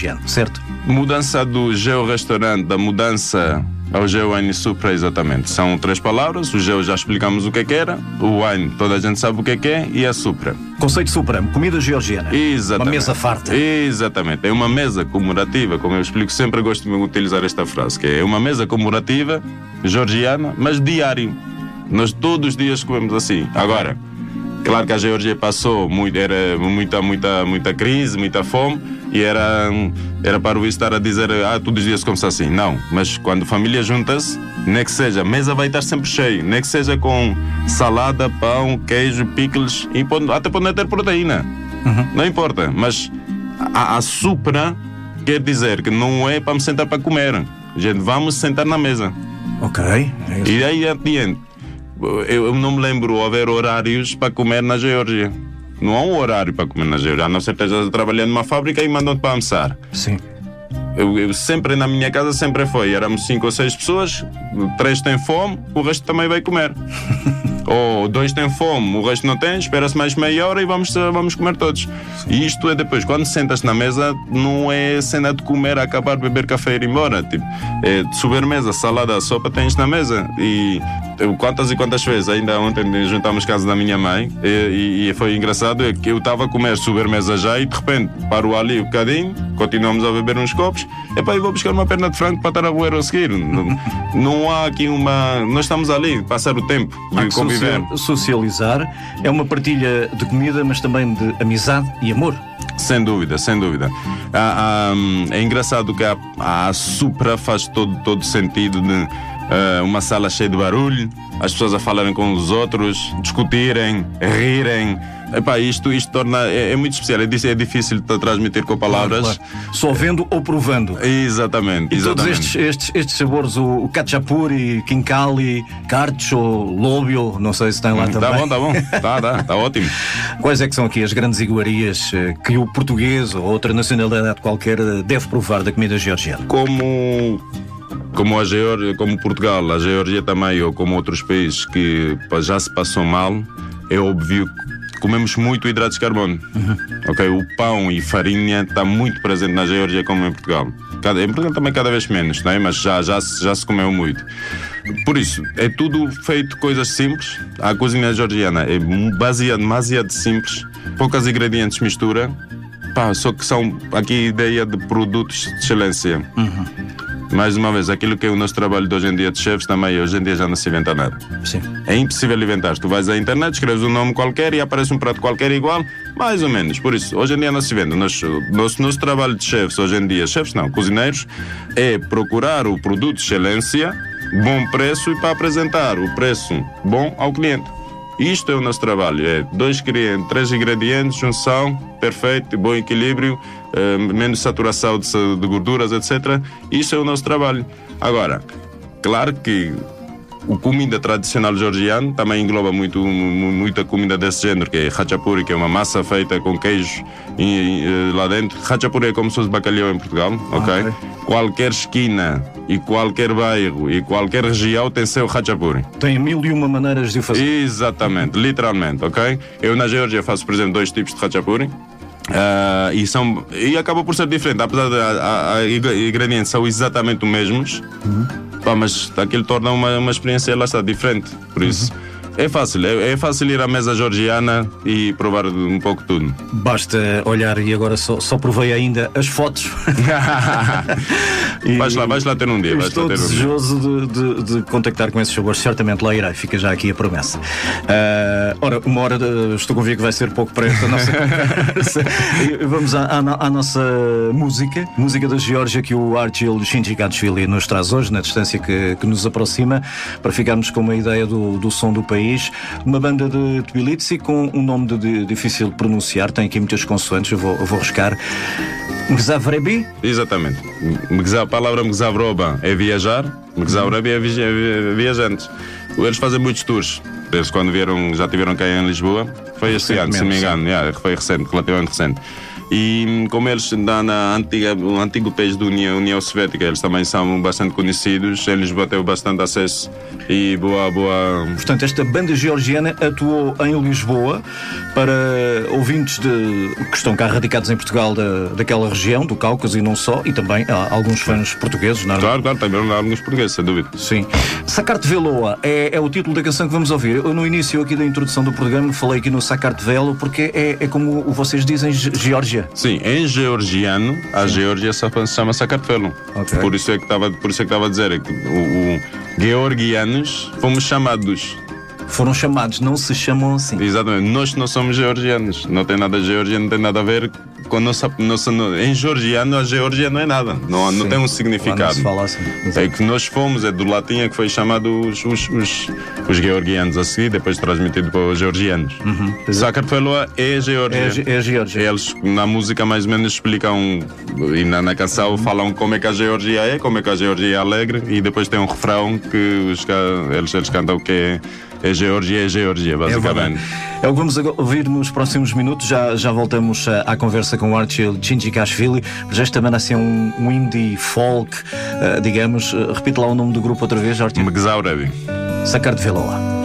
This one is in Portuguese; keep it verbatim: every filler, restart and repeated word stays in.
certo? Mudança do geo-restaurante, da mudança ao geo-wine supra, exatamente. São três palavras, o geo já explicamos o que é que era, o wine toda a gente sabe o que é que é, e a supra. Conceito supra, comida georgiana. Exatamente. Uma mesa farta. Exatamente. É uma mesa comemorativa, como eu explico, sempre gosto de utilizar esta frase, que é uma mesa comemorativa georgiana, mas diário. Nós todos os dias comemos assim. Agora, claro que a Geórgia passou, muito, era muita, muita, muita crise, muita fome, e era, era para o estar a dizer, ah, todos os dias come-se assim. Não, mas quando a família junta-se, nem que seja, a mesa vai estar sempre cheia, nem que seja com salada, pão, queijo, pickles, e pode, até pode ter proteína. Uhum. Não importa, mas a, a supra quer dizer que não é para me sentar para comer. Gente, vamos sentar na mesa. Ok. É e aí adiante. Eu não me lembro haver horários para comer na Geórgia. Não há um horário para comer na Geórgia. A não ser que estejas trabalhando numa fábrica e mandam-te para almoçar. Sim. Eu, eu sempre, na minha casa, sempre foi. Éramos cinco ou seis pessoas, três têm fome, o resto também vai comer. Ou dois têm fome, o resto não tem, espera-se mais meia hora e vamos, vamos comer todos. E isto é depois, quando sentas na mesa, não é cena de comer, acabar, beber café e ir embora. Tipo, é de sobremesa, salada, sopa tens na mesa. E quantas e quantas vezes, ainda ontem juntámos casa da minha mãe, e, e foi engraçado, é que eu estava a comer sobremesa já e de repente paro ali um bocadinho, continuamos a beber uns copos, e pá, eu vou buscar uma perna de frango para estar a boer a seguir. Não, não há aqui uma... Nós estamos ali, passar o tempo, de conviver. Socializar é uma partilha de comida, mas também de amizade e amor. Sem dúvida, sem dúvida. Ah, ah, é engraçado que a, a supra faz todo, todo sentido de uh, uma sala cheia de barulho, as pessoas a falarem com os outros, discutirem, rirem. Epá, isto, isto torna, é, é muito especial, é, é difícil de transmitir com palavras. Claro, claro. Só vendo ou provando. Exatamente. E exatamente. todos estes, estes, estes sabores, o, o Khachapuri, Khinkali, Carcho, Lóbio, não sei se tem lá hum, também. Tá bom, tá bom, tá, tá, tá ótimo. Quais é que são aqui as grandes iguarias que o português ou outra nacionalidade qualquer deve provar da comida georgiana? Como... Como a Geórgia, como Portugal, a Geórgia também, ou como outros países que já se passou mal, é óbvio que comemos muito hidratos de carbono. Uhum. Okay? O pão e farinha está muito presente na Geórgia como em Portugal. Cada, em Portugal também cada vez menos, não é? Mas já, já, já se comeu muito. Por isso, é tudo feito coisas simples. A cozinha georgiana é baseada demasiado simples, poucos ingredientes mistura, pá, só que são aqui a ideia de produtos de excelência. Uhum. Mais uma vez, aquilo que é o nosso trabalho de hoje em dia de chefes também, hoje em dia já não se inventa nada. Sim. É impossível inventar. Tu vais à internet, escreves um nome qualquer e aparece um prato qualquer igual, mais ou menos. Por isso, hoje em dia não se inventa. Nosso, nosso, nosso trabalho de chefes, hoje em dia, chefes não, cozinheiros, é procurar o produto de excelência, bom preço e para apresentar o preço bom ao cliente. Isto é o nosso trabalho, é dois, três ingredientes, junção, perfeito, bom equilíbrio, uh, menos saturação de, de gorduras, etcétera. Isto é o nosso trabalho. Agora, claro que o comida tradicional georgiano também engloba muito, muita comida desse género, que é khachapuri, que é uma massa feita com queijo e, e, lá dentro. Khachapuri é como se fosse bacalhau em Portugal, ah, ok? okay. Qualquer esquina e qualquer bairro e qualquer região tem seu khachapuri. Tem mil e uma maneiras de o fazer. Exatamente, literalmente, ok? Eu na Geórgia faço, por exemplo, dois tipos de khachapuri. Uh, e, são, e acaba por ser diferente, apesar de a, a, ingredientes são exatamente os mesmos, uhum. Pá, mas aquilo torna uma, uma experiência lá está diferente. Por isso, uhum. É fácil, é, é fácil ir à mesa georgiana e provar um pouco tudo. Basta olhar, e agora só, só provei ainda as fotos. E vais lá, vais lá ter um dia. Estou ter desejoso um dia. De, de, de contactar com esses sabores, certamente lá irei, fica já aqui a promessa. Uh, ora, uma hora, de, estou convicto que vai ser pouco para esta nossa conversa. Vamos à, à, à nossa música, música da Geórgia que o Archil Shinchikachvili nos traz hoje, na distância que, que nos aproxima, para ficarmos com uma ideia do, do som do país. Uma banda de Tbilisi com um nome de, de, difícil de pronunciar, tem aqui muitas consoantes, eu vou, eu vou riscar. Mgzavrebi? Exatamente. A palavra Mgzavroba é viajar, Mgzavrebi é, vi, é viajantes. Eles fazem muitos tours, desde quando vieram, já tiveram cá em Lisboa. Foi este ano, se não me engano, yeah, foi recente, relativamente recente. E como eles estão na antiga, o antigo país da União, União Soviética, eles também são bastante conhecidos, eles bateu bastante acesso e boa, boa... Portanto, esta banda georgiana atuou em Lisboa para ouvintes de, que estão cá radicados em Portugal da, daquela região, do Cáucaso e não só, e também há alguns fãs portugueses, não é? Claro, claro, também há alguns portugueses, sem dúvida. Sim. Sakart Veloa é, é o título da canção que vamos ouvir. Eu, no início aqui da introdução do programa, falei aqui no Sakart Velo, porque é, é como vocês dizem, Geórgia. Sim, em georgiano, a Geórgia se chama Sakartvelo. Okay. Por isso é que estava, por isso é que estava a dizer, é que o, o georgianos fomos chamados. Foram chamados, não se chamam assim. Exatamente, nós não somos georgianos, não tem nada georgiano, não tem nada a ver com a nossa, nossa em georgiano a Geórgia não é nada, não, não tem um significado. Não se fala assim. É que nós fomos, é do latim é que foi chamado os, os, os, os georgianos a seguir, depois transmitido para os georgianos. Uhum. Sakartvelo é Geórgia. É, é Geórgia. Eles na música mais ou menos explicam e na, na canção falam como é que a Geórgia é, como é que a Geórgia é alegre e depois tem um refrão que os, eles, eles cantam que é É Geórgia, é Geórgia, basicamente. É, é o que vamos ouvir nos próximos minutos. Já, já voltamos à, à conversa com o Archil Chinchikashvili. Já esta banda assim é um, um indie folk, uh, digamos. Uh, repite lá o nome do grupo outra vez, Archil. Mgzaurevi. Sakart Veloa.